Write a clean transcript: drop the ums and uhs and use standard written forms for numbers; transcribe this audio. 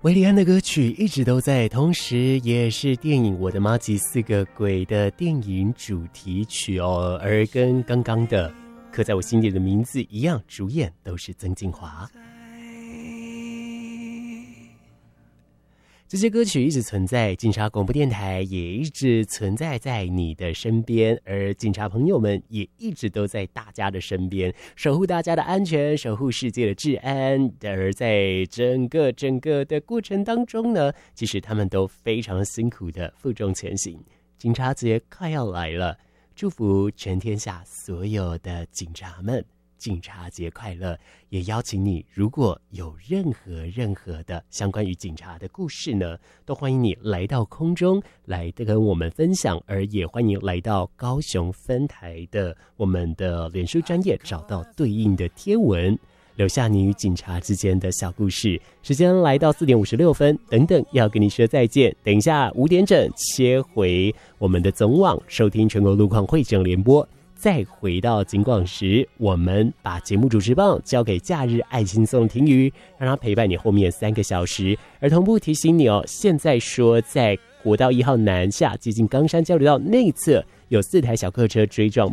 韦礼安的歌曲一直都在，同时也是电影《我的妈吉四个鬼》的电影主题曲哦。而跟刚刚的刻在我心底的名字一样，主演都是曾敬骅。这些歌曲一直存在警察广播电台，也一直存在在你的身边，而警察朋友们也一直都在大家的身边，守护大家的安全，守护世界的治安。而在整个的过程当中呢，其实他们都非常辛苦的负重前行。警察节快要来了，祝福全天下所有的警察们警察节快乐，也邀请你，如果有任何的相关于警察的故事呢，都欢迎你来到空中来跟我们分享，而也欢迎来到高雄分台的我们的脸书专页，找到对应的贴文，留下你与警察之间的小故事。时间来到4点56分，等等要跟你说再见。等一下5点整切回我们的总网，收听全国路况会诊联播。再回到警广时，我们把节目主持棒交给假日爱心送停雨，让他陪伴你后面3个小时。而同步提醒你哦，现在说在国道1号南下接近冈山交流道内侧有4台小客车追撞